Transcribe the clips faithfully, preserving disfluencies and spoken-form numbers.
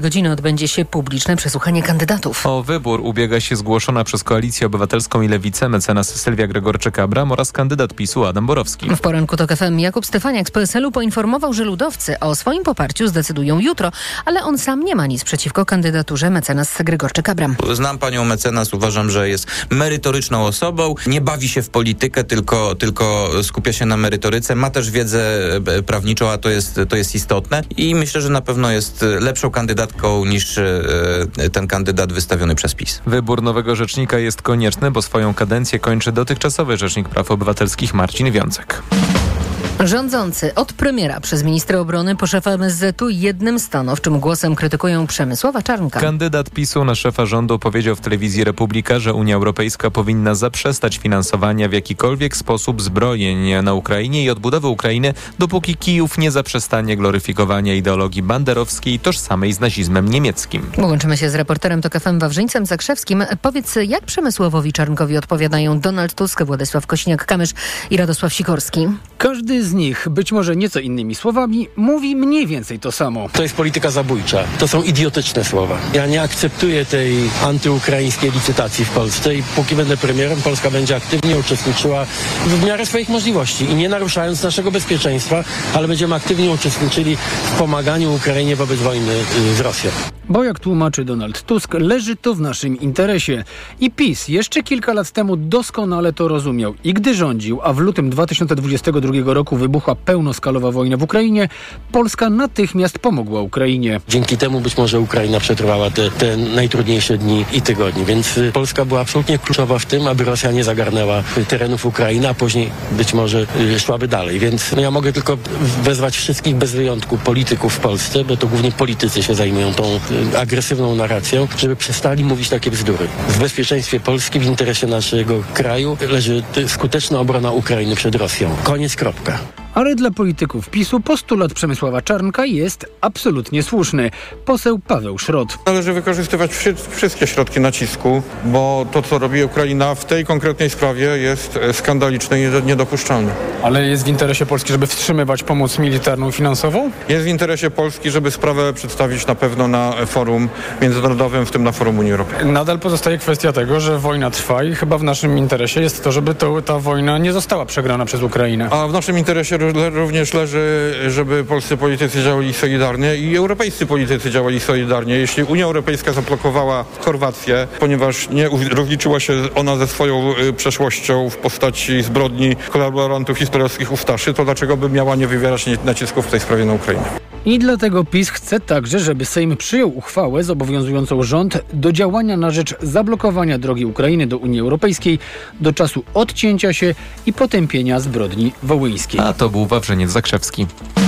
Godziny odbędzie się publiczne przesłuchanie kandydatów. O wybór ubiega się zgłoszona przez Koalicję Obywatelską i Lewicę mecenas Sylwia Gregorczyk-Abram oraz kandydat PiSu Adam Borowski. W poranku TOK F M Jakub Stefaniak z P S L-u poinformował, że ludowcy o swoim poparciu zdecydują jutro, ale on sam nie ma nic przeciwko kandydaturze mecenas Gregorczyk-Abram. Znam panią mecenas, uważam, że jest merytoryczną osobą, nie bawi się w politykę, tylko, tylko skupia się na merytoryce, ma też wiedzę prawniczą, a to jest, to jest istotne i myślę, że na pewno jest lepszą kandydatką niż ten kandydat wystawiony przez PiS. Wybór nowego rzecznika jest konieczny, bo swoją kadencję kończy dotychczasowy rzecznik praw obywatelskich Marcin Wiącek. Rządzący od premiera przez ministra obrony po szefa M S Z u jednym stanowczym głosem krytykują Przemysława Czarnka. Kandydat PiSu na szefa rządu powiedział w telewizji Republika, że Unia Europejska powinna zaprzestać finansowania w jakikolwiek sposób zbrojeń na Ukrainie i odbudowy Ukrainy, dopóki Kijów nie zaprzestanie gloryfikowania ideologii banderowskiej tożsamej z nazizmem niemieckim. Łączymy się z reporterem TOK F M Wawrzyńcem Zakrzewskim. Powiedz, jak Przemysławowi Czarnkowi odpowiadają Donald Tusk, Władysław Kosiniak-Kamysz i Radosław Sikorski? Każdy z nich, być może nieco innymi słowami, mówi mniej więcej to samo. To jest polityka zabójcza. To są idiotyczne słowa. Ja nie akceptuję tej antyukraińskiej licytacji w Polsce i póki będę premierem, Polska będzie aktywnie uczestniczyła w miarę swoich możliwości i nie naruszając naszego bezpieczeństwa, ale będziemy aktywnie uczestniczyli w pomaganiu Ukrainie wobec wojny z Rosją. Bo jak tłumaczy Donald Tusk, leży to w naszym interesie. I PiS jeszcze kilka lat temu doskonale to rozumiał. I gdy rządził, a w lutym dwa tysiące dwudziestego drugiego roku wybuchła pełnoskalowa wojna w Ukrainie, Polska natychmiast pomogła Ukrainie. Dzięki temu być może Ukraina przetrwała te, te najtrudniejsze dni i tygodnie, więc Polska była absolutnie kluczowa w tym, aby Rosja nie zagarnęła terenów Ukrainy, a później być może szłaby dalej. Więc no ja mogę tylko wezwać wszystkich bez wyjątku polityków w Polsce, bo to głównie politycy się zajmują tą agresywną narracją, żeby przestali mówić takie bzdury. W bezpieczeństwie Polski, w interesie naszego kraju leży skuteczna obrona Ukrainy przed Rosją. Koniec, kropka. Ale dla polityków PiSu postulat Przemysława Czarnka jest absolutnie słuszny. Poseł Paweł Szrot. Należy wykorzystywać wszy- wszystkie środki nacisku, bo to, co robi Ukraina w tej konkretnej sprawie, jest skandaliczne i niedopuszczalne. Ale jest w interesie Polski, żeby wstrzymywać pomoc militarną i finansową? Jest w interesie Polski, żeby sprawę przedstawić na pewno na forum międzynarodowym, w tym na forum Unii Europejskiej. Nadal pozostaje kwestia tego, że wojna trwa i chyba w naszym interesie jest to, żeby to, ta wojna nie została przegrana przez Ukrainę. A w naszym interesie również leży, żeby polscy politycy działali solidarnie i europejscy politycy działali solidarnie. Jeśli Unia Europejska zablokowała Chorwację, ponieważ nie rozliczyła się ona ze swoją przeszłością w postaci zbrodni kolaborantów historiowskich Ustaszy, to dlaczego by miała nie wywierać nacisków w tej sprawie na Ukrainie? I dlatego PiS chce także, żeby Sejm przyjął uchwałę zobowiązującą rząd do działania na rzecz zablokowania drogi Ukrainy do Unii Europejskiej do czasu odcięcia się i potępienia zbrodni wołyńskiej. A to był Wawrzyniec Zakrzewski.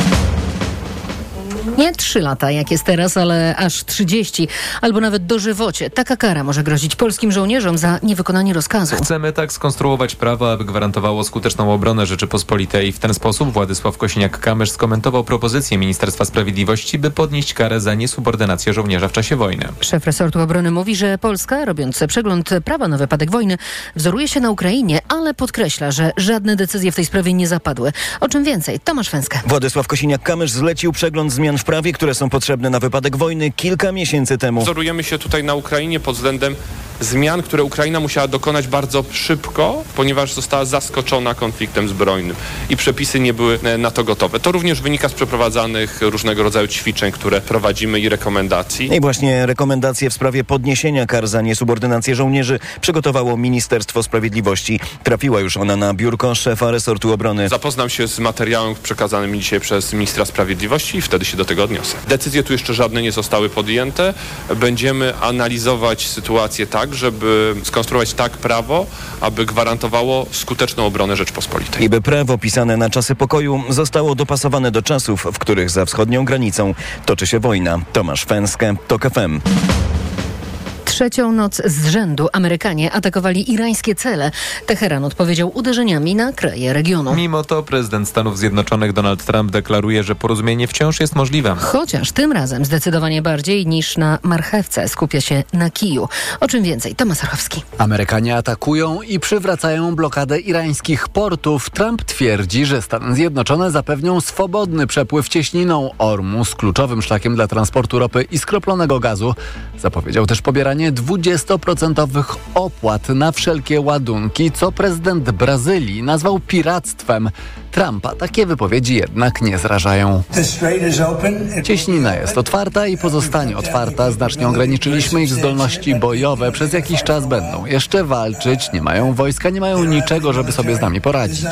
Nie trzy lata, jak jest teraz, ale aż trzydzieści, albo nawet dożywocie. Taka kara może grozić polskim żołnierzom za niewykonanie rozkazu. Chcemy tak skonstruować prawo, aby gwarantowało skuteczną obronę Rzeczypospolitej. W ten sposób Władysław Kosiniak-Kamysz skomentował propozycję Ministerstwa Sprawiedliwości, by podnieść karę za niesubordynację żołnierza w czasie wojny. Szef resortu obrony mówi, że Polska, robiąc przegląd prawa na wypadek wojny, wzoruje się na Ukrainie, ale podkreśla, że żadne decyzje w tej sprawie nie zapadły. O czym więcej? Tomasz Węskę. Władysław Kosiniak-Kamysz zlecił przegląd zmian w prawie, które są potrzebne na wypadek wojny kilka miesięcy temu. Wzorujemy się tutaj na Ukrainie pod względem zmian, które Ukraina musiała dokonać bardzo szybko, ponieważ została zaskoczona konfliktem zbrojnym i przepisy nie były na to gotowe. To również wynika z przeprowadzanych różnego rodzaju ćwiczeń, które prowadzimy i rekomendacji. I właśnie rekomendacje w sprawie podniesienia kar za niesubordynację żołnierzy przygotowało Ministerstwo Sprawiedliwości. Trafiła już ona na biurko szefa resortu obrony. Zapoznam się z materiałem przekazanym mi dzisiaj przez ministra sprawiedliwości i wtedy się do tego odniosę. Decyzje tu jeszcze żadne nie zostały podjęte. Będziemy analizować sytuację tak, żeby skonstruować tak prawo, aby gwarantowało skuteczną obronę Rzeczpospolitej. I by prawo pisane na czasy pokoju zostało dopasowane do czasów, w których za wschodnią granicą toczy się wojna. Tomasz Węskę, TOK F M. Trzecią noc z rzędu Amerykanie atakowali irańskie cele. Teheran odpowiedział uderzeniami na kraje regionu. Mimo to prezydent Stanów Zjednoczonych Donald Trump deklaruje, że porozumienie wciąż jest możliwe. Chociaż tym razem zdecydowanie bardziej niż na marchewce skupia się na kiju. O czym więcej? Tomasz Orchowski. Amerykanie atakują i przywracają blokadę irańskich portów. Trump twierdzi, że Stany Zjednoczone zapewnią swobodny przepływ cieśniną Ormus, kluczowym szlakiem dla transportu ropy i skroplonego gazu. Zapowiedział też pobieranie dwudziestoprocentowych opłat na wszelkie ładunki, co prezydent Brazylii nazwał piractwem. Trumpa takie wypowiedzi jednak nie zrażają. Cieśnina jest otwarta i pozostanie otwarta. Znacznie ograniczyliśmy ich zdolności bojowe. Przez jakiś czas będą jeszcze walczyć. Nie mają wojska, nie mają niczego, żeby sobie z nami poradzić.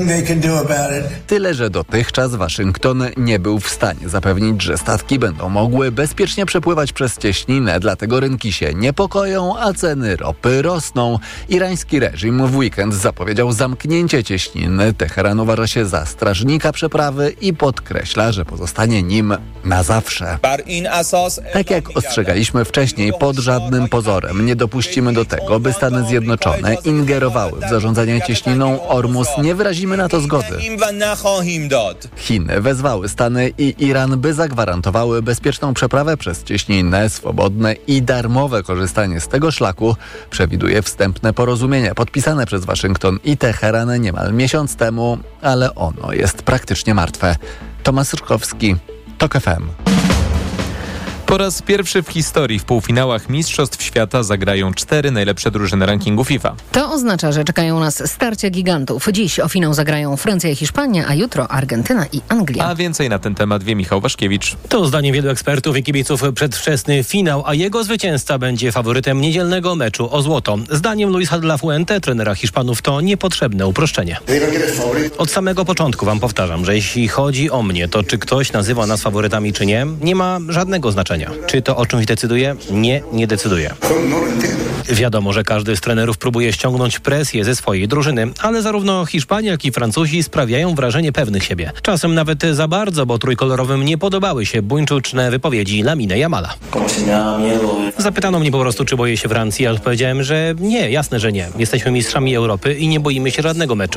Tyle, że dotychczas Waszyngton nie był w stanie zapewnić, że statki będą mogły bezpiecznie przepływać przez cieśninę. Dlatego rynki się niepokoją, a ceny ropy rosną. Irański reżim w weekend zapowiedział zamknięcie cieśniny. Teheran uważa się za strażnika przeprawy i podkreśla, że pozostanie nim na zawsze. Tak jak ostrzegaliśmy wcześniej, pod żadnym pozorem nie dopuścimy do tego, by Stany Zjednoczone ingerowały w zarządzanie cieśniną Ormus. Nie wyrazimy na to zgody. Chiny wezwały Stany i Iran, by zagwarantowały bezpieczną przeprawę przez cieśninę, swobodne i darmowe korzystanie z tego szlaku. Przewiduje wstępne porozumienie podpisane przez Waszyngton i Teheran niemal miesiąc temu, ale ono jest praktycznie martwe. Tomasz Rkowski, TOK F M. Po raz pierwszy w historii w półfinałach Mistrzostw Świata zagrają cztery najlepsze drużyny rankingu FIFA. To oznacza, że czekają nas starcia gigantów. Dziś o finał zagrają Francja i Hiszpania, a jutro Argentyna i Anglia. A więcej na ten temat wie Michał Waszkiewicz. To zdaniem wielu ekspertów i kibiców przedwczesny finał, a jego zwycięzca będzie faworytem niedzielnego meczu o złoto. Zdaniem Luisa de la Fuente, trenera Hiszpanów, to niepotrzebne uproszczenie. Od samego początku wam powtarzam, że jeśli chodzi o mnie, to czy ktoś nazywa nas faworytami czy nie, nie ma żadnego znaczenia. Czy to o czymś decyduje? Nie, nie decyduje. Wiadomo, że każdy z trenerów próbuje ściągnąć presję ze swojej drużyny, ale zarówno Hiszpanie, jak i Francuzi sprawiają wrażenie pewnych siebie. Czasem nawet za bardzo, bo trójkolorowym nie podobały się buńczuczne wypowiedzi Lamine Yamala. Zapytano mnie po prostu, czy boję się Francji, a odpowiedziałem, że nie, jasne, że nie. Jesteśmy mistrzami Europy i nie boimy się żadnego meczu.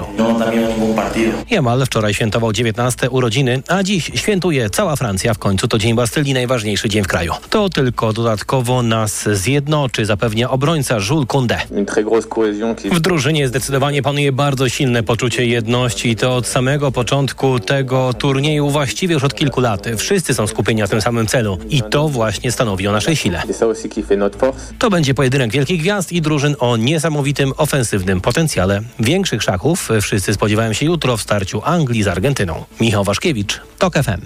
Yamal wczoraj świętował dziewiętnaste urodziny, a dziś świętuje cała Francja. W końcu to Dzień Bastylii, najważniejszy dzień w kraju. To tylko dodatkowo nas zjednoczy, zapewnia obrońca Jules Koundé. W drużynie zdecydowanie panuje bardzo silne poczucie jedności i to od samego początku tego turnieju, właściwie już od kilku lat. Wszyscy są skupieni na tym samym celu i to właśnie stanowi o naszej sile. To będzie pojedynek wielkich gwiazd i drużyn o niesamowitym ofensywnym potencjale. Większych szachów wszyscy spodziewają się jutro w starciu Anglii z Argentyną. Michał Waszkiewicz, TOK F M.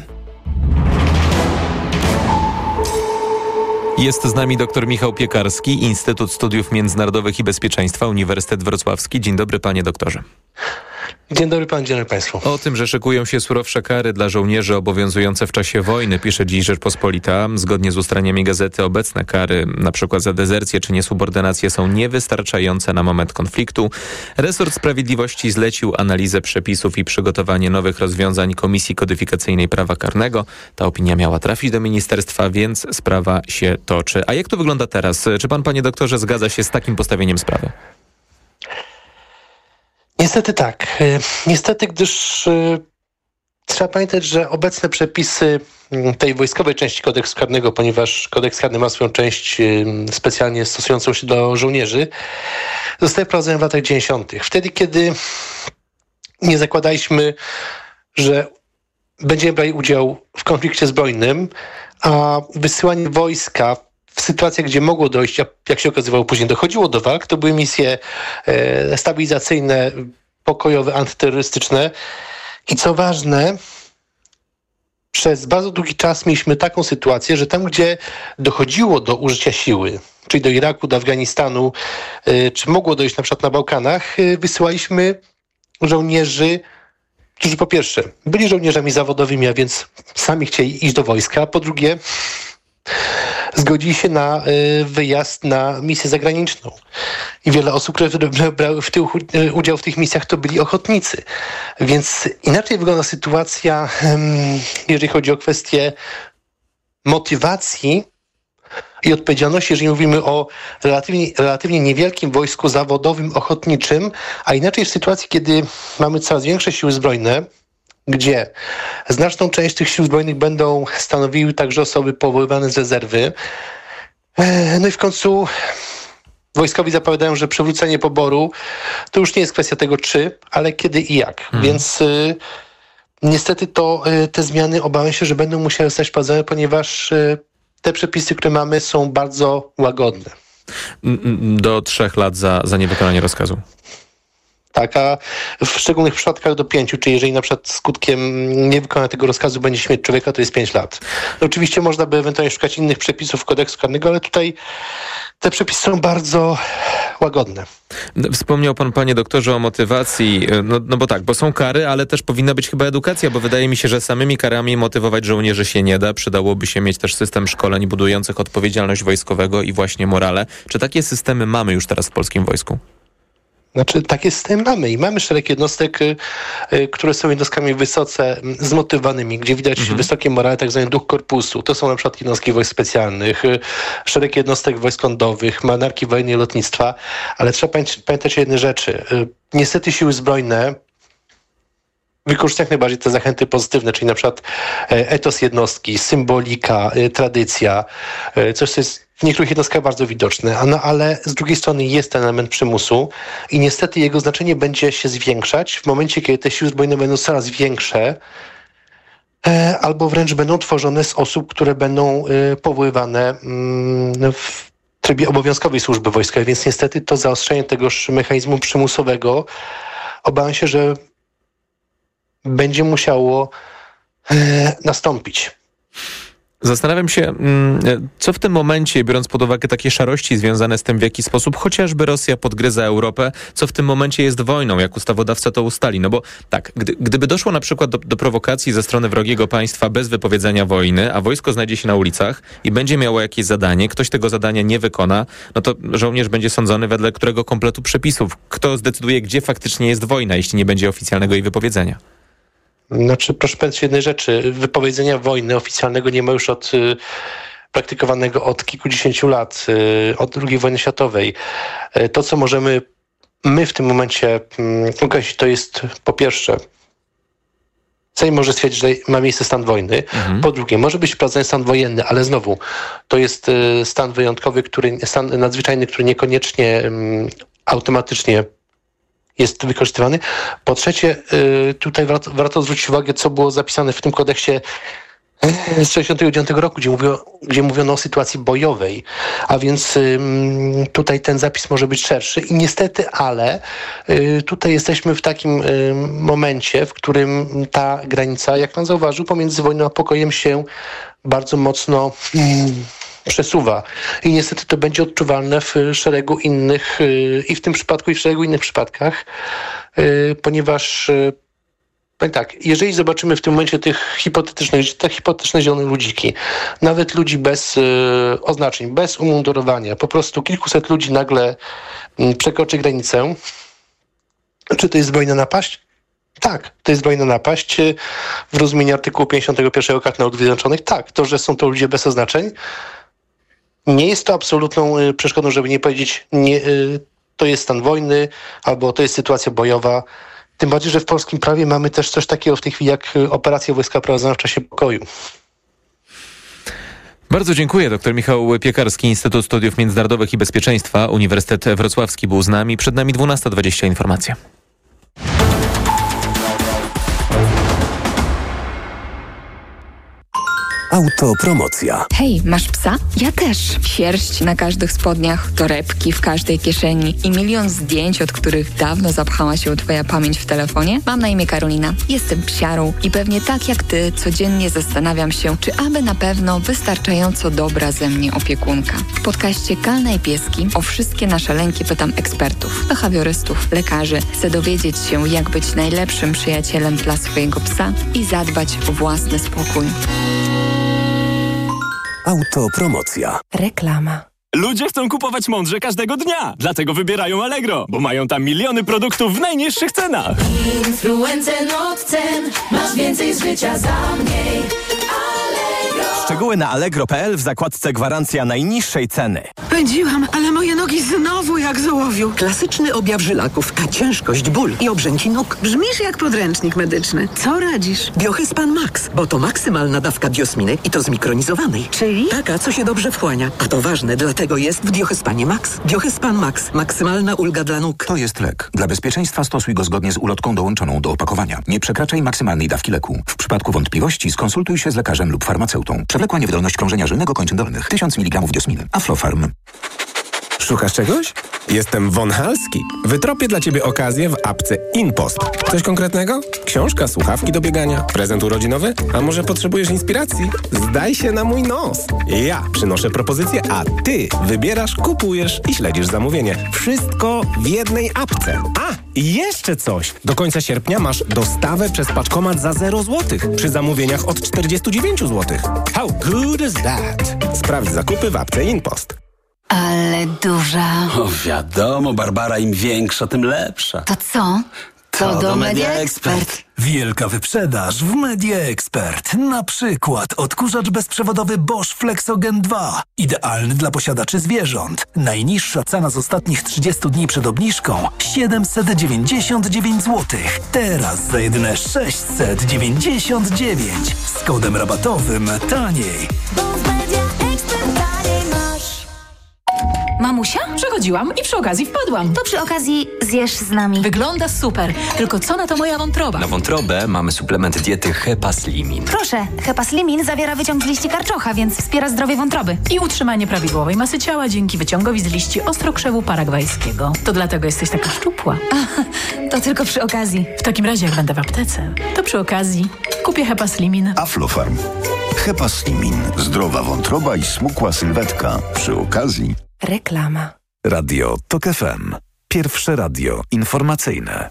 Jest z nami dr Michał Piekarski, Instytut Studiów Międzynarodowych i Bezpieczeństwa, Uniwersytet Wrocławski. Dzień dobry, panie doktorze. Dzień dobry pan, dzień dobry państwu. O tym, że szykują się surowsze kary dla żołnierzy obowiązujące w czasie wojny, pisze dziś Rzeczpospolita. Zgodnie z ustaleniami gazety obecne kary, na przykład za dezercję czy niesubordynację, są niewystarczające na moment konfliktu. Resort Sprawiedliwości zlecił analizę przepisów i przygotowanie nowych rozwiązań Komisji Kodyfikacyjnej Prawa Karnego. Ta opinia miała trafić do ministerstwa, więc sprawa się toczy. A jak to wygląda teraz? Czy pan, panie doktorze, zgadza się z takim postawieniem sprawy? Niestety tak. Niestety, gdyż y, trzeba pamiętać, że obecne przepisy tej wojskowej części kodeksu karnego, ponieważ kodeks karny ma swoją część y, specjalnie stosującą się do żołnierzy, zostały wprowadzone w latach dziewięćdziesiątych. Wtedy, kiedy nie zakładaliśmy, że będziemy brali udział w konflikcie zbrojnym, a wysyłanie wojska w sytuacjach, gdzie mogło dojść, a jak się okazywało później dochodziło do walk, to były misje e, stabilizacyjne, pokojowe, antyterrorystyczne. I co ważne, przez bardzo długi czas mieliśmy taką sytuację, że tam, gdzie dochodziło do użycia siły, czyli do Iraku, do Afganistanu, e, czy mogło dojść na przykład na Bałkanach, e, wysyłaliśmy żołnierzy, którzy po pierwsze byli żołnierzami zawodowymi, a więc sami chcieli iść do wojska, a po drugie zgodzili się na y, wyjazd na misję zagraniczną. I wiele osób, które brały w tył, y, udział w tych misjach, to byli ochotnicy. Więc inaczej wygląda sytuacja, y, jeżeli chodzi o kwestię motywacji i odpowiedzialności, jeżeli mówimy o relatywnie, relatywnie niewielkim wojsku zawodowym, ochotniczym, a inaczej w sytuacji, kiedy mamy coraz większe siły zbrojne, gdzie znaczną część tych sił zbrojnych będą stanowiły także osoby powoływane z rezerwy. No i w końcu wojskowi zapowiadają, że przywrócenie poboru to już nie jest kwestia tego czy, ale kiedy i jak. Hmm. Więc y, niestety to y, te zmiany obawiam się, że będą musiały zostać wprowadzone, ponieważ y, te przepisy, które mamy, są bardzo łagodne. Do trzech lat za, za niewykonanie rozkazu. Tak, a w szczególnych przypadkach do pięciu, czyli jeżeli na przykład skutkiem niewykonania tego rozkazu będzie śmierć człowieka, to jest pięć lat. No oczywiście można by ewentualnie szukać innych przepisów kodeksu karnego, ale tutaj te przepisy są bardzo łagodne. Wspomniał pan, panie doktorze, o motywacji, no, no bo tak, bo są kary, ale też powinna być chyba edukacja, bo wydaje mi się, że samymi karami motywować żołnierzy się nie da. Przydałoby się mieć też system szkoleń budujących odpowiedzialność wojskowego i właśnie morale. Czy takie systemy mamy już teraz w polskim wojsku? Znaczy, takie systemy mamy i mamy szereg jednostek, y, y, które są jednostkami wysoce zmotywowanymi, gdzie widać mhm. wysokie morale, tak zwany duch korpusu. To są na przykład jednostki wojsk specjalnych, y, szereg jednostek wojsk lądowych, marynarki wojennej, lotnictwa, ale trzeba pamię- pamiętać o jednej rzeczy. Y, niestety siły zbrojne wykorzystują jak najbardziej te zachęty pozytywne, czyli na przykład etos jednostki, symbolika, y, tradycja, y, coś, co jest w niektórych jednostkach bardzo widoczne, no, ale z drugiej strony jest ten element przymusu i niestety jego znaczenie będzie się zwiększać w momencie, kiedy te siły zbrojne będą coraz większe e, albo wręcz będą tworzone z osób, które będą e, powoływane mm, w trybie obowiązkowej służby wojskowej, więc niestety to zaostrzenie tegoż mechanizmu przymusowego obawiam się, że będzie musiało e, nastąpić. Zastanawiam się, co w tym momencie, biorąc pod uwagę takie szarości związane z tym, w jaki sposób chociażby Rosja podgryza Europę, co w tym momencie jest wojną, jak ustawodawca to ustali. No bo tak, gdy, gdyby doszło na przykład do, do prowokacji ze strony wrogiego państwa bez wypowiedzenia wojny, a wojsko znajdzie się na ulicach i będzie miało jakieś zadanie, ktoś tego zadania nie wykona, no to żołnierz będzie sądzony wedle którego kompletu przepisów. Kto zdecyduje, gdzie faktycznie jest wojna, jeśli nie będzie oficjalnego jej wypowiedzenia? Znaczy, proszę pamiętać jednej rzeczy. Wypowiedzenia wojny oficjalnego nie ma już od y, praktykowanego od kilkudziesięciu lat, y, od drugiej wojny światowej. Y, to, co możemy my w tym momencie y, określić, to jest po pierwsze, Sejm może stwierdzić, że ma miejsce stan wojny. Mhm. Po drugie, może być wprowadzony stan wojenny, ale znowu, to jest y, stan wyjątkowy, który, stan nadzwyczajny, który niekoniecznie y, automatycznie jest wykorzystywany. Po trzecie, tutaj warto, warto zwrócić uwagę, co było zapisane w tym kodeksie z tysiąc dziewięćset sześćdziesiątego dziewiątego roku, gdzie mówiono, gdzie mówiono o sytuacji bojowej, a więc tutaj ten zapis może być szerszy i niestety, ale tutaj jesteśmy w takim momencie, w którym ta granica, jak pan zauważył, pomiędzy wojną a pokojem się bardzo mocno przesuwa. I niestety to będzie odczuwalne w szeregu innych, i w tym przypadku, i w szeregu innych przypadkach, ponieważ tak, jeżeli zobaczymy w tym momencie tych hipotetycznych, te hipotetyczne zielone ludziki, nawet ludzi bez oznaczeń, bez umundurowania, po prostu kilkuset ludzi nagle przekroczy granicę, czy to jest zbrojna napaść? Tak, to jest zbrojna napaść w rozumieniu artykułu pięćdziesiątego pierwszego Karty Narodów Zjednoczonych. Tak, to, że są to ludzie bez oznaczeń, nie jest to absolutną przeszkodą, żeby nie powiedzieć, nie, to jest stan wojny albo to jest sytuacja bojowa. Tym bardziej, że w polskim prawie mamy też coś takiego w tej chwili jak operacja wojska prowadzona w czasie pokoju. Bardzo dziękuję. Doktor Michał Piekarski, Instytut Studiów Międzynarodowych i Bezpieczeństwa, Uniwersytet Wrocławski był z nami. Przed nami dwunasta dwadzieścia informacje. Autopromocja. Hej, masz psa? Ja też. Sierść na każdych spodniach, torebki w każdej kieszeni i milion zdjęć, od których dawno zapchała się twoja pamięć w telefonie? Mam na imię Karolina. Jestem psiarą i pewnie tak jak ty codziennie zastanawiam się, czy aby na pewno wystarczająco dobra ze mnie opiekunka. W podcaście Kalna i Pieski o wszystkie nasze lęki pytam ekspertów, behawiorystów, lekarzy. Chcę dowiedzieć się, jak być najlepszym przyjacielem dla swojego psa i zadbać o własny spokój. Autopromocja. Reklama. Ludzie chcą kupować mądrze każdego dnia, dlatego wybierają Allegro, bo mają tam miliony produktów w najniższych cenach. Influencer od cen, masz więcej z życia za mniej. Allegro. Szczegóły na allegro kropka p l w zakładce gwarancja najniższej ceny. Pędziłam, ale moje nogi znowu jak z ołowiu. Klasyczny objaw żylaków, a ciężkość, ból i obrzęki nóg. Brzmisz jak podręcznik medyczny. Co radzisz? Biohyspan Max, bo to maksymalna dawka biosminy i to zmikronizowanej. Czyli? Taka, co się dobrze wchłania. A to ważne, dlatego jest w Biohyspanie Max. Biohyspan Max. Maksymalna ulga dla nóg. To jest lek. Dla bezpieczeństwa stosuj go zgodnie z ulotką dołączoną do opakowania. Nie przekraczaj maksymalnej dawki leku. W przypadku wątpliwości skonsultuj się z lekarzem lub farmaceutą. Przewlekła niewydolność krążenia żylnego kończyn dolnych. tysiąc miligramów diosminy. Aflofarm. Szukasz czegoś? Jestem Von Halski. Wytropię dla Ciebie okazję w apce InPost. Coś konkretnego? Książka, słuchawki do biegania, prezent urodzinowy? A może potrzebujesz inspiracji? Zdaj się na mój nos. Ja przynoszę propozycję, a Ty wybierasz, kupujesz i śledzisz zamówienie. Wszystko w jednej apce. A, i jeszcze coś. Do końca sierpnia masz dostawę przez paczkomat za zero złotych przy zamówieniach od czterdzieści dziewięć złotych. How good is that? Sprawdź zakupy w apce InPost. Ale duża. O, wiadomo, Barbara, im większa, tym lepsza. To co? To, to do Media Media Expert. Expert. Wielka wyprzedaż w Media Expert. Na przykład odkurzacz bezprzewodowy Bosch Flexogen dwa. Idealny dla posiadaczy zwierząt. Najniższa cena z ostatnich trzydziestu dni przed obniżką siedemset dziewięćdziesiąt dziewięć złotych. Teraz za jedyne sześćset dziewięćdziesiąt dziewięć. Z kodem rabatowym taniej. Mamusia? Przechodziłam i przy okazji wpadłam. To przy okazji zjesz z nami. Wygląda super, tylko co na to moja wątroba? Na wątrobę mamy suplement diety Hepaslimin. Proszę, Hepaslimin zawiera wyciąg z liści karczocha, więc wspiera zdrowie wątroby. I utrzymanie prawidłowej masy ciała dzięki wyciągowi z liści ostrokrzewu paragwajskiego. To dlatego jesteś taka szczupła. A, to tylko przy okazji. W takim razie, jak będę w aptece, to przy okazji kupię Hepaslimin. Aflofarm. Hepaslimin. Zdrowa wątroba i smukła sylwetka. Przy okazji reklama. Radio Tok F M. Pierwsze radio informacyjne.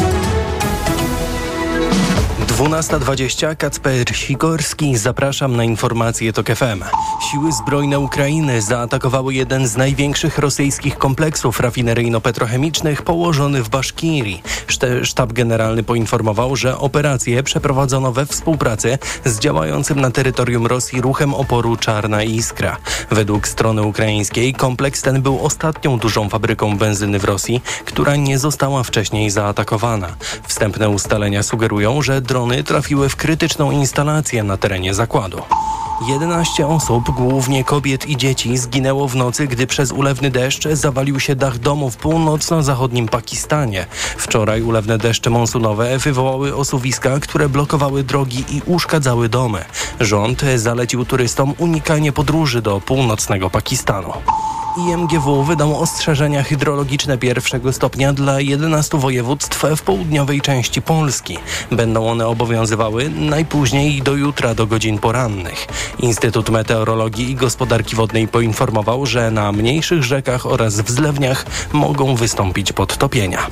dwunasta dwadzieścia, Kacper Sikorski, zapraszam na informacje Tok F M. Siły zbrojne Ukrainy zaatakowały jeden z największych rosyjskich kompleksów rafineryjno-petrochemicznych położony w Baszkirii. Sztab generalny poinformował, że operację przeprowadzono we współpracy z działającym na terytorium Rosji ruchem oporu Czarna Iskra. Według strony ukraińskiej kompleks ten był ostatnią dużą fabryką benzyny w Rosji, która nie została wcześniej zaatakowana. Wstępne ustalenia sugerują, że drony trafiły w krytyczną instalację na terenie zakładu. jedenaście osób, głównie kobiet i dzieci, zginęło w nocy, gdy przez ulewny deszcz zawalił się dach domu w północno-zachodnim Pakistanie. Wczoraj ulewne deszcze monsunowe wywołały osuwiska, które blokowały drogi i uszkadzały domy. Rząd zalecił turystom unikanie podróży do północnego Pakistanu. I M G W wydał ostrzeżenia hydrologiczne pierwszego stopnia dla jedenastu województw w południowej części Polski. Będą one obowiązywały najpóźniej do jutra do godzin porannych. Instytut Meteorologii i Gospodarki Wodnej poinformował, że na mniejszych rzekach oraz w zlewniach mogą wystąpić podtopienia.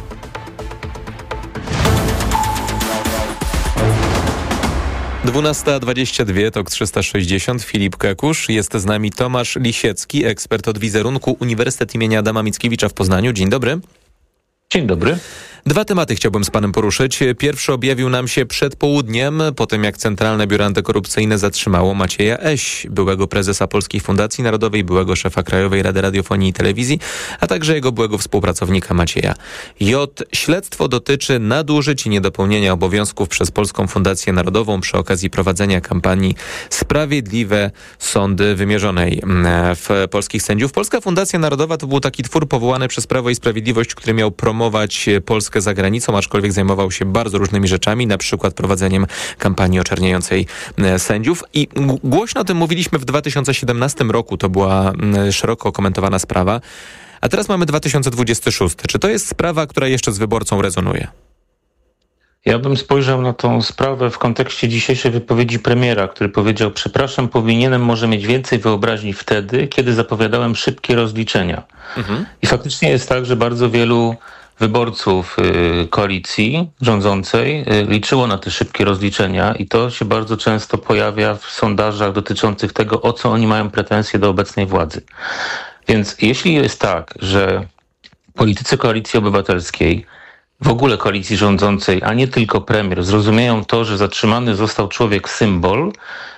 dwunasta dwadzieścia dwa, Tok trzysta sześćdziesiąt, Filip Kekusz. Jest z nami Tomasz Lisiecki, ekspert od wizerunku, Uniwersytet imienia Adama Mickiewicza w Poznaniu. Dzień dobry. Dzień dobry. Dwa tematy chciałbym z panem poruszyć. Pierwszy objawił nam się przed południem, po tym jak Centralne Biuro Antykorupcyjne zatrzymało Macieja Eś, byłego prezesa Polskiej Fundacji Narodowej, byłego szefa Krajowej Rady Radiofonii i Telewizji, a także jego byłego współpracownika Macieja J. Śledztwo dotyczy nadużyć i niedopełnienia obowiązków przez Polską Fundację Narodową przy okazji prowadzenia kampanii Sprawiedliwe Sądy wymierzonej w polskich sędziów. Polska Fundacja Narodowa to był taki twór powołany przez Prawo i Sprawiedliwość, który miał promować Polskę za granicą, aczkolwiek zajmował się bardzo różnymi rzeczami, na przykład prowadzeniem kampanii oczerniającej sędziów. I głośno o tym mówiliśmy w dwa tysiące siedemnastym roku, to była szeroko komentowana sprawa. A teraz mamy dwa tysiące dwudziesty szósty. Czy to jest sprawa, która jeszcze z wyborcą rezonuje? Ja bym spojrzał na tą sprawę w kontekście dzisiejszej wypowiedzi premiera, który powiedział: przepraszam, powinienem może mieć więcej wyobraźni wtedy, kiedy zapowiadałem szybkie rozliczenia. Mhm. I faktycznie jest tak, że bardzo wielu wyborców y, koalicji rządzącej y, liczyło na te szybkie rozliczenia i to się bardzo często pojawia w sondażach dotyczących tego, o co oni mają pretensje do obecnej władzy. Więc jeśli jest tak, że politycy Koalicji Obywatelskiej, w ogóle koalicji rządzącej, a nie tylko premier, zrozumieją to, że zatrzymany został człowiek symbol,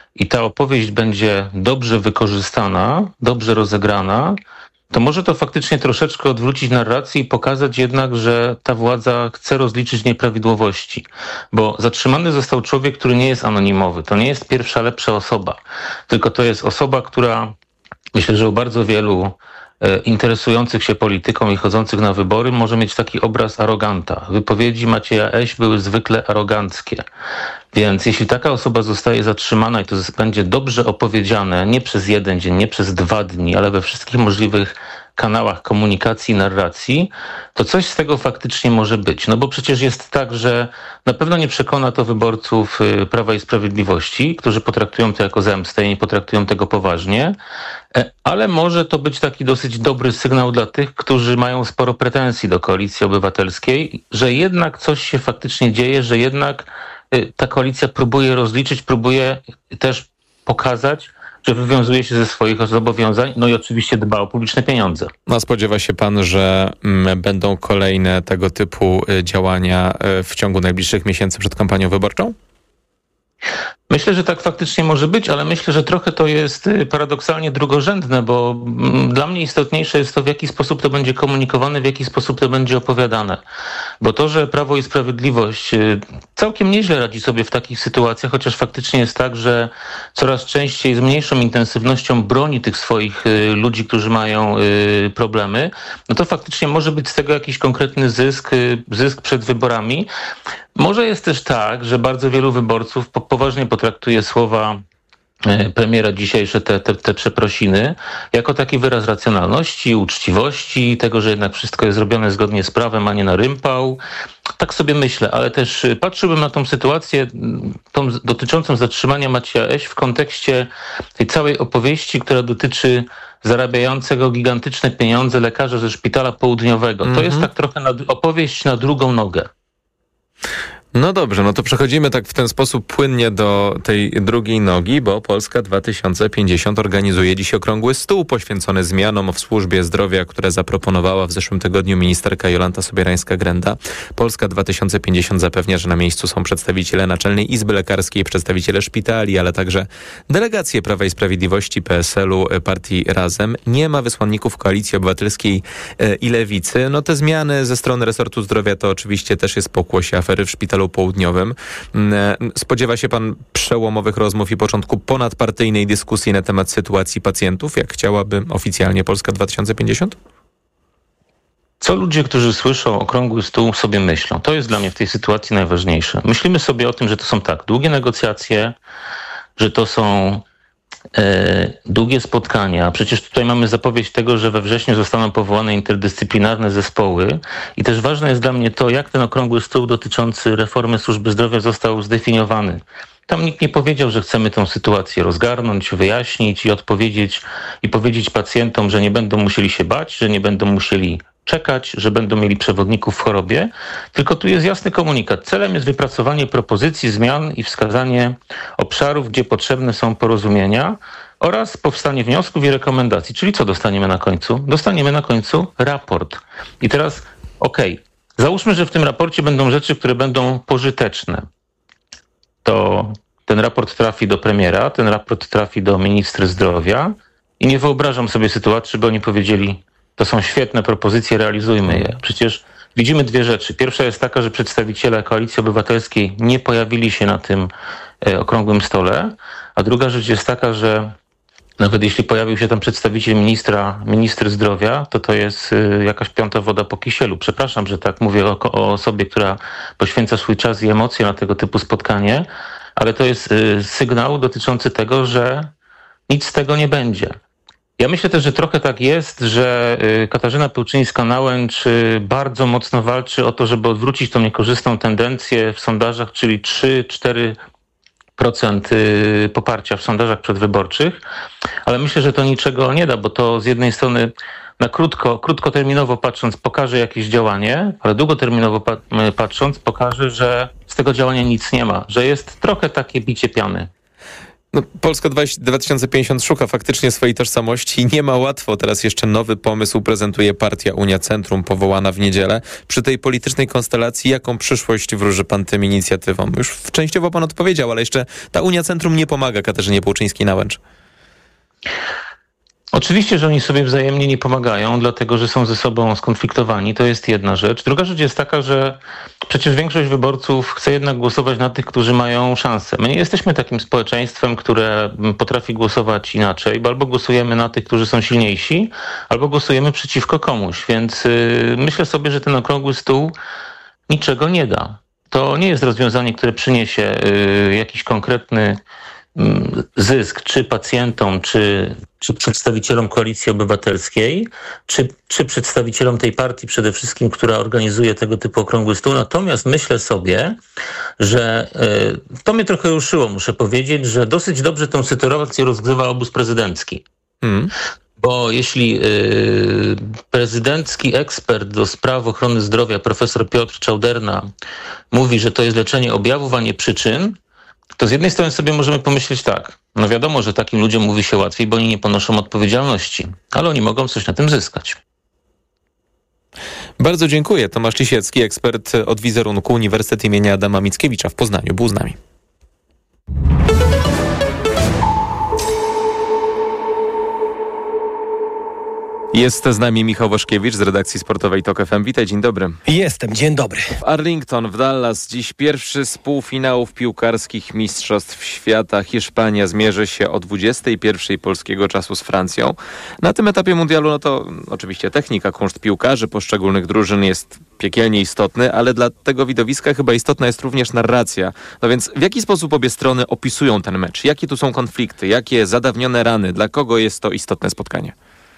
i ta opowieść będzie dobrze wykorzystana, dobrze rozegrana, to może to faktycznie troszeczkę odwrócić narrację i pokazać jednak, że ta władza chce rozliczyć nieprawidłowości. Bo zatrzymany został człowiek, który nie jest anonimowy. To nie jest pierwsza, lepsza osoba. Tylko to jest osoba, która, myślę, że u bardzo wielu e, interesujących się polityką i chodzących na wybory może mieć taki obraz aroganta. Wypowiedzi Macieja Eś były zwykle aroganckie. Więc jeśli taka osoba zostaje zatrzymana i to będzie dobrze opowiedziane, nie przez jeden dzień, nie przez dwa dni, ale we wszystkich możliwych kanałach komunikacji i narracji, to coś z tego faktycznie może być. No bo przecież jest tak, że na pewno nie przekona to wyborców Prawa i Sprawiedliwości, którzy potraktują to jako zemstę i nie potraktują tego poważnie, ale może to być taki dosyć dobry sygnał dla tych, którzy mają sporo pretensji do Koalicji Obywatelskiej, że jednak coś się faktycznie dzieje, że jednak ta koalicja próbuje rozliczyć, próbuje też pokazać, że wywiązuje się ze swoich zobowiązań, no i oczywiście dba o publiczne pieniądze. A spodziewa się pan, że m, będą kolejne tego typu y, działania y, w ciągu najbliższych miesięcy przed kampanią wyborczą? Myślę, że tak faktycznie może być, ale myślę, że trochę to jest paradoksalnie drugorzędne, bo dla mnie istotniejsze jest to, w jaki sposób to będzie komunikowane, w jaki sposób to będzie opowiadane. Bo to, że Prawo i Sprawiedliwość całkiem nieźle radzi sobie w takich sytuacjach, chociaż faktycznie jest tak, że coraz częściej z mniejszą intensywnością broni tych swoich ludzi, którzy mają problemy, no to faktycznie może być z tego jakiś konkretny zysk, zysk przed wyborami. Może jest też tak, że bardzo wielu wyborców po, poważnie potraktuje słowa premiera dzisiejsze, te, te, te przeprosiny, jako taki wyraz racjonalności, uczciwości, tego, że jednak wszystko jest zrobione zgodnie z prawem, a nie na rympał. Tak sobie myślę, ale też patrzyłbym na tą sytuację tą dotyczącą zatrzymania Macieja Eś w kontekście tej całej opowieści, która dotyczy zarabiającego gigantyczne pieniądze lekarza ze szpitala południowego. Mm-hmm. To jest tak trochę na, opowieść na drugą nogę. No dobrze, no to przechodzimy tak w ten sposób płynnie do tej drugiej nogi, bo Polska dwa tysiące pięćdziesiąt organizuje dziś okrągły stół poświęcony zmianom w służbie zdrowia, które zaproponowała w zeszłym tygodniu ministerka Jolanta Sobierańska-Grenda. Polska dwa tysiące pięćdziesiąt zapewnia, że na miejscu są przedstawiciele Naczelnej Izby Lekarskiej, przedstawiciele szpitali, ale także delegacje Prawa i Sprawiedliwości, P S L u, partii Razem. Nie ma wysłanników Koalicji Obywatelskiej i Lewicy. No te zmiany ze strony resortu zdrowia to oczywiście też jest pokłosie afery w szpitalu południowym. Spodziewa się pan przełomowych rozmów i początku ponadpartyjnej dyskusji na temat sytuacji pacjentów, jak chciałaby oficjalnie Polska dwa tysiące pięćdziesiąt? Co ludzie, którzy słyszą okrągły stół, sobie myślą? To jest dla mnie w tej sytuacji najważniejsze. Myślimy sobie o tym, że to są tak długie negocjacje, że to są e, długie spotkania. Przecież tutaj mamy zapowiedź tego, że we wrześniu zostaną powołane interdyscyplinarne zespoły i też ważne jest dla mnie to, jak ten okrągły stół dotyczący reformy służby zdrowia został zdefiniowany. Tam nikt nie powiedział, że chcemy tę sytuację rozgarnąć, wyjaśnić i odpowiedzieć i powiedzieć pacjentom, że nie będą musieli się bać, że nie będą musieli czekać, że będą mieli przewodników w chorobie, tylko tu jest jasny komunikat. Celem jest wypracowanie propozycji zmian i wskazanie obszarów, gdzie potrzebne są porozumienia oraz powstanie wniosków i rekomendacji. Czyli co dostaniemy na końcu? Dostaniemy na końcu raport. I teraz, okej, okay, załóżmy, że w tym raporcie będą rzeczy, które będą pożyteczne. To ten raport trafi do premiera, ten raport trafi do ministra zdrowia i nie wyobrażam sobie sytuacji, żeby oni powiedzieli: to są świetne propozycje, realizujmy je. Przecież widzimy dwie rzeczy. Pierwsza jest taka, że przedstawiciele Koalicji Obywatelskiej nie pojawili się na tym e, okrągłym stole, a druga rzecz jest taka, że nawet jeśli pojawił się tam przedstawiciel ministra, minister zdrowia, to to jest y, jakaś piąta woda po kisielu. Przepraszam, że tak mówię o, o osobie, która poświęca swój czas i emocje na tego typu spotkanie, ale to jest y, sygnał dotyczący tego, że nic z tego nie będzie. Ja myślę też, że trochę tak jest, że y, Katarzyna Pełczyńska-Nałęcz y, bardzo mocno walczy o to, żeby odwrócić tą niekorzystną tendencję w sondażach, czyli trzy cztery procent poparcia w sondażach przedwyborczych, ale myślę, że to niczego nie da, bo to z jednej strony na krótko, krótkoterminowo patrząc pokaże jakieś działanie, ale długoterminowo patrząc pokaże, że z tego działania nic nie ma, że jest trochę takie bicie piany. No, Polska dwa tysiące pięćdziesiąt szuka faktycznie swojej tożsamości i nie ma łatwo. Teraz jeszcze nowy pomysł prezentuje partia Unia Centrum, powołana w niedzielę. Przy tej politycznej konstelacji jaką przyszłość wróży pan tym inicjatywom? Już częściowo pan odpowiedział, ale jeszcze ta Unia Centrum nie pomaga Katarzynie Płuczyńskiej-Nałęcz. Oczywiście, że oni sobie wzajemnie nie pomagają, dlatego że są ze sobą skonfliktowani. To jest jedna rzecz. Druga rzecz jest taka, że przecież większość wyborców chce jednak głosować na tych, którzy mają szansę. My nie jesteśmy takim społeczeństwem, które potrafi głosować inaczej, bo albo głosujemy na tych, którzy są silniejsi, albo głosujemy przeciwko komuś. Więc yy, myślę sobie, że ten okrągły stół niczego nie da. To nie jest rozwiązanie, które przyniesie yy, jakiś konkretny zysk czy pacjentom, czy, czy przedstawicielom Koalicji Obywatelskiej, czy, czy przedstawicielom tej partii przede wszystkim, która organizuje tego typu okrągły stół. Natomiast myślę sobie, że y, to mnie trochę ruszyło, muszę powiedzieć, że dosyć dobrze tę sytuację rozgrywa obóz prezydencki. Hmm. Bo jeśli y, prezydencki ekspert do spraw ochrony zdrowia, profesor Piotr Czauderna, mówi, że to jest leczenie objawów, a nie przyczyn, to z jednej strony sobie możemy pomyśleć tak, no wiadomo, że takim ludziom mówi się łatwiej, bo oni nie ponoszą odpowiedzialności, ale oni mogą coś na tym zyskać. Bardzo dziękuję. Tomasz Lisiecki, ekspert od wizerunku, Uniwersytet imienia Adama Mickiewicza w Poznaniu, był z nami. Jest z nami Michał Waszkiewicz z redakcji sportowej TOK F M. Witaj, dzień dobry. Jestem, dzień dobry. W Arlington w Dallas dziś pierwszy z półfinałów piłkarskich Mistrzostw Świata. Hiszpania zmierzy się o dwudziestej pierwszej polskiego czasu z Francją. Na tym etapie mundialu, no to oczywiście technika, kunszt piłkarzy poszczególnych drużyn jest piekielnie istotny, ale dla tego widowiska chyba istotna jest również narracja. No więc w jaki sposób obie strony opisują ten mecz? Jakie tu są konflikty? Jakie zadawnione rany? Dla kogo jest to istotne spotkanie?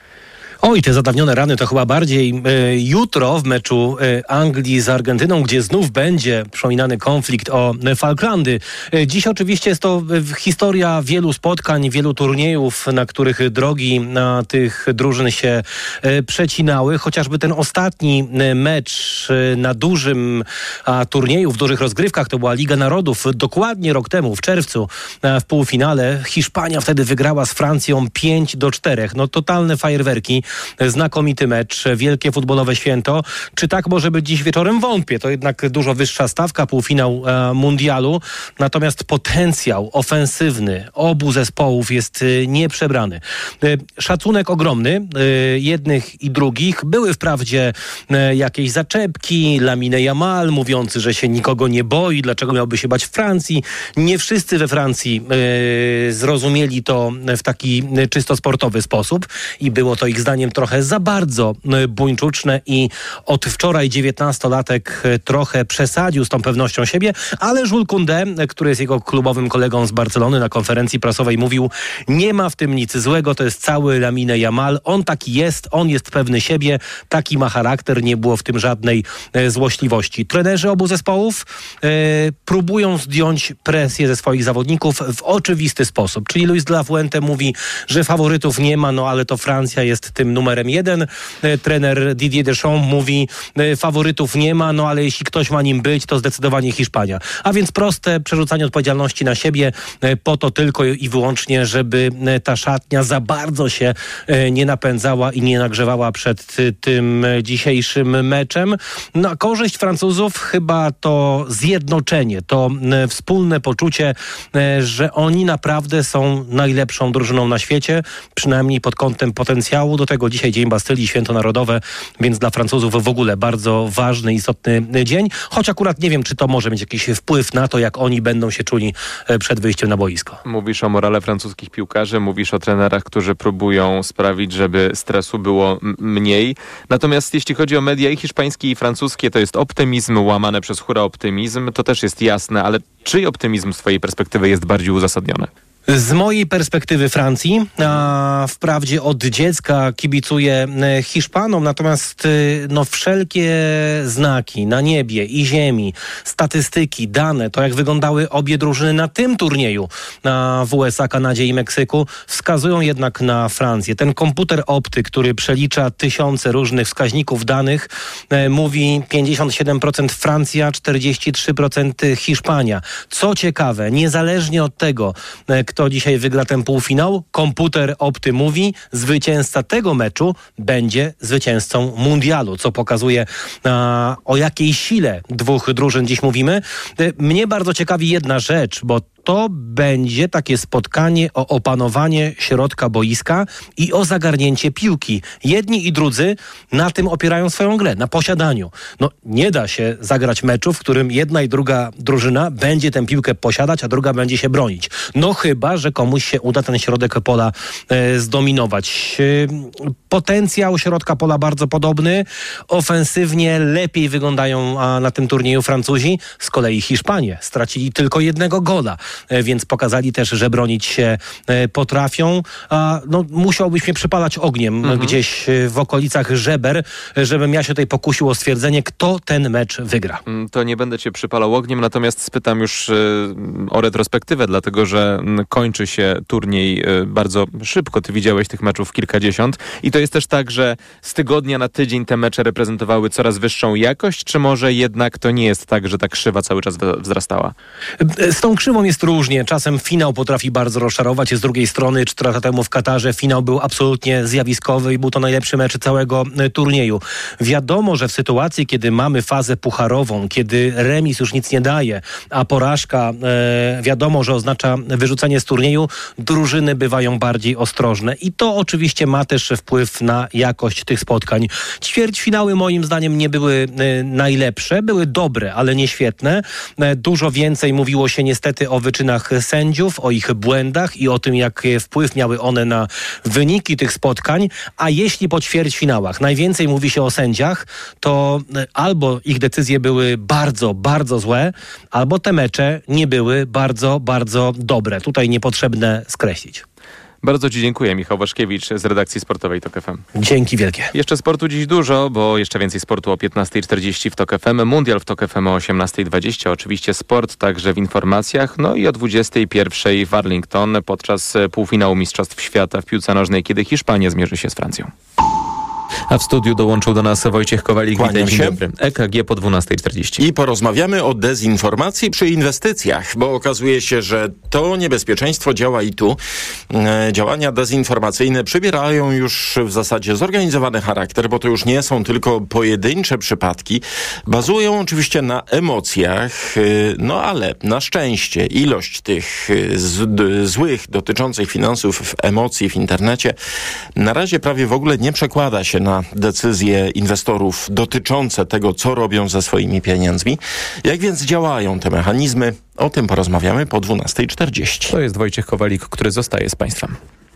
Oj, te zadawnione rany to chyba bardziej y, jutro w meczu y, Anglii z Argentyną, gdzie znów będzie przypominany konflikt o y, Falklandy. Y, dziś oczywiście jest to y, historia wielu spotkań, wielu turniejów, na których drogi na tych drużyn się y, przecinały. Chociażby ten ostatni y, mecz y, na dużym a, turnieju, w dużych rozgrywkach, to była Liga Narodów. Dokładnie rok temu, w czerwcu, a, w półfinale Hiszpania wtedy wygrała z Francją pięć do czterech. No totalne fajerwerki. Znakomity mecz, wielkie futbolowe święto. Czy tak może być dziś wieczorem? Wątpię. To jednak dużo wyższa stawka, półfinał e, mundialu. Natomiast potencjał ofensywny obu zespołów jest e, nieprzebrany. E, szacunek ogromny e, jednych i drugich. Były wprawdzie e, jakieś zaczepki, Lamine Yamal mówiący, że się nikogo nie boi, dlaczego miałby się bać w Francji. Nie wszyscy we Francji e, zrozumieli to w taki czysto sportowy sposób i było to ich zdaniem trochę za bardzo buńczuczne i od wczoraj dziewiętnastolatek trochę przesadził z tą pewnością siebie, ale Jules Koundé, który jest jego klubowym kolegą z Barcelony, na konferencji prasowej mówił, nie ma w tym nic złego, to jest cały Lamine Yamal, on taki jest, on jest pewny siebie, taki ma charakter, nie było w tym żadnej e, złośliwości. Trenerzy obu zespołów e, próbują zdjąć presję ze swoich zawodników w oczywisty sposób, czyli Luis de la Fuente mówi, że faworytów nie ma, no ale to Francja jest tym numerem jeden. Trener Didier Deschamps mówi, faworytów nie ma, no ale jeśli ktoś ma nim być, to zdecydowanie Hiszpania. A więc proste przerzucanie odpowiedzialności na siebie po to tylko i wyłącznie, żeby ta szatnia za bardzo się nie napędzała i nie nagrzewała przed tym dzisiejszym meczem. Na korzyść Francuzów chyba to zjednoczenie, to wspólne poczucie, że oni naprawdę są najlepszą drużyną na świecie, przynajmniej pod kątem potencjału. Do tego dzisiaj Dzień Bastylii, Święto Narodowe, więc dla Francuzów w ogóle bardzo ważny, istotny dzień. Choć akurat nie wiem, czy to może mieć jakiś wpływ na to, jak oni będą się czuli przed wyjściem na boisko. Mówisz o morale francuskich piłkarzy, mówisz o trenerach, którzy próbują sprawić, żeby stresu było m- mniej. Natomiast jeśli chodzi o media i hiszpańskie i francuskie, to jest optymizm łamane przez hura optymizm. To też jest jasne, ale czyj optymizm z twojej perspektywy jest bardziej uzasadniony? Z mojej perspektywy Francji, a wprawdzie od dziecka kibicuję Hiszpanom, natomiast no, wszelkie znaki na niebie i ziemi, statystyki, dane, to jak wyglądały obie drużyny na tym turnieju na w U S A, Kanadzie i Meksyku, wskazują jednak na Francję. Ten komputer opty, który przelicza tysiące różnych wskaźników danych, e, mówi pięćdziesiąt siedem procent Francja, czterdzieści trzy procent Hiszpania. Co ciekawe, niezależnie od tego, e, kto dzisiaj wygra ten półfinał? Komputer Opty mówi, zwycięzca tego meczu będzie zwycięzcą mundialu, co pokazuje a, o jakiej sile dwóch drużyn dziś mówimy. Mnie bardzo ciekawi jedna rzecz, bo to będzie takie spotkanie o opanowanie środka boiska i o zagarnięcie piłki. Jedni i drudzy na tym opierają swoją grę, na posiadaniu. No nie da się zagrać meczu, w którym jedna i druga drużyna będzie tę piłkę posiadać, a druga będzie się bronić. No chyba, że komuś się uda ten środek pola e, zdominować. E, potencjał środka pola bardzo podobny. Ofensywnie lepiej wyglądają a, na tym turnieju Francuzi. Z kolei Hiszpanie stracili tylko jednego gola. Więc pokazali też, że bronić się potrafią. No, musiałbyś mnie przypalać ogniem mhm. gdzieś w okolicach żeber, żebym ja się tutaj pokusił o stwierdzenie, kto ten mecz wygra. To nie będę cię przypalał ogniem, natomiast spytam już o retrospektywę, dlatego że kończy się turniej bardzo szybko. Ty widziałeś tych meczów kilkadziesiąt i to jest też tak, że z tygodnia na tydzień te mecze reprezentowały coraz wyższą jakość, czy może jednak to nie jest tak, że ta krzywa cały czas wzrastała? Z tą krzywą jest różnie. Czasem finał potrafi bardzo rozczarować. Z drugiej strony cztery lata temu w Katarze finał był absolutnie zjawiskowy i był to najlepszy mecz całego turnieju. Wiadomo, że w sytuacji, kiedy mamy fazę pucharową, kiedy remis już nic nie daje, a porażka e, wiadomo, że oznacza wyrzucenie z turnieju, drużyny bywają bardziej ostrożne. I to oczywiście ma też wpływ na jakość tych spotkań. Ćwierćfinały moim zdaniem nie były e, najlepsze. Były dobre, ale nie świetne. E, dużo więcej mówiło się niestety o wyczynach sędziów, o ich błędach i o tym, jak wpływ miały one na wyniki tych spotkań, a jeśli po ćwierćfinałach najwięcej mówi się o sędziach, to albo ich decyzje były bardzo, bardzo złe, albo te mecze nie były bardzo, bardzo dobre. Tutaj niepotrzebne skreślić. Bardzo Ci dziękuję. Michał Waszkiewicz z redakcji sportowej Tok F M. Dzięki wielkie. Jeszcze sportu dziś dużo, bo jeszcze więcej sportu o piętnasta czterdzieści w Tok F M. Mundial w Tok F M o osiemnasta dwadzieścia. Oczywiście sport także w informacjach. No i o dwudziestej pierwszej w Arlington podczas półfinału Mistrzostw Świata w piłce nożnej, kiedy Hiszpania zmierzy się z Francją. A w studiu dołączył do nas Wojciech Kowalik. Kłaniam Dzień się. dobry. E K G po dwunastej czterdzieści. I porozmawiamy o dezinformacji przy inwestycjach, bo okazuje się, że to niebezpieczeństwo działa i tu. E, działania dezinformacyjne przybierają już w zasadzie zorganizowany charakter, bo to już nie są tylko pojedyncze przypadki. Bazują oczywiście na emocjach, e, no ale na szczęście ilość tych z, d, złych dotyczących finansów emocji w internecie na razie prawie w ogóle nie przekłada się na decyzje inwestorów dotyczące tego, co robią ze swoimi pieniędzmi. Jak więc działają te mechanizmy? O tym porozmawiamy po dwunastej czterdzieści. To jest Wojciech Kowalik, który zostaje z Państwem.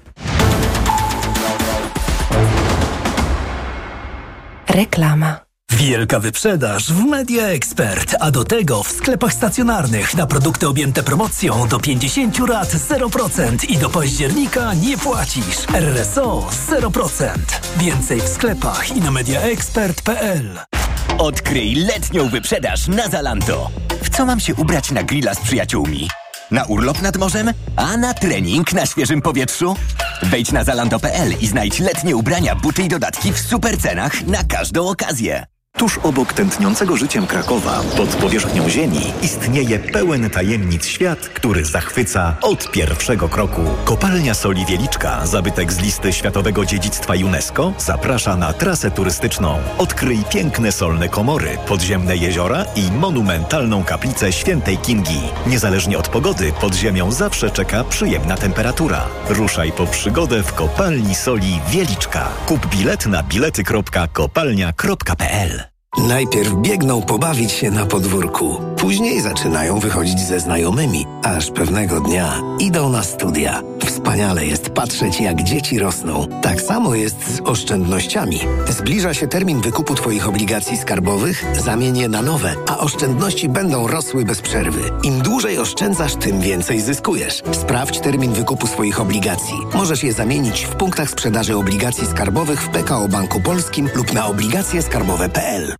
Reklama. Wielka wyprzedaż w Media Expert, a do tego w sklepach stacjonarnych na produkty objęte promocją do pięćdziesiąt lat zero procent i do października nie płacisz. R S O zero procent. Więcej w sklepach i na mediaexpert kropka p l. Odkryj letnią wyprzedaż na Zalando. W co mam się ubrać na grilla z przyjaciółmi? Na urlop nad morzem? A na trening na świeżym powietrzu? Wejdź na zalando kropka p l i znajdź letnie ubrania, buty i dodatki w super cenach na każdą okazję. Tuż obok tętniącego życiem Krakowa, pod powierzchnią ziemi, istnieje pełen tajemnic świat, który zachwyca od pierwszego kroku. Kopalnia Soli Wieliczka, zabytek z listy Światowego Dziedzictwa UNESCO, zaprasza na trasę turystyczną. Odkryj piękne solne komory, podziemne jeziora i monumentalną kaplicę Świętej Kingi. Niezależnie od pogody, pod ziemią zawsze czeka przyjemna temperatura. Ruszaj po przygodę w Kopalni Soli Wieliczka. Kup bilet na bilety kropka kopalnia kropka p l. Najpierw biegną pobawić się na podwórku, później zaczynają wychodzić ze znajomymi, aż pewnego dnia idą na studia. Wspaniale jest patrzeć, jak dzieci rosną. Tak samo jest z oszczędnościami. Zbliża się termin wykupu Twoich obligacji skarbowych, zamień je na nowe, a oszczędności będą rosły bez przerwy. Im dłużej oszczędzasz, tym więcej zyskujesz. Sprawdź termin wykupu swoich obligacji. Możesz je zamienić w punktach sprzedaży obligacji skarbowych w P K O Banku Polskim lub na obligacje skarbowe kropka p l.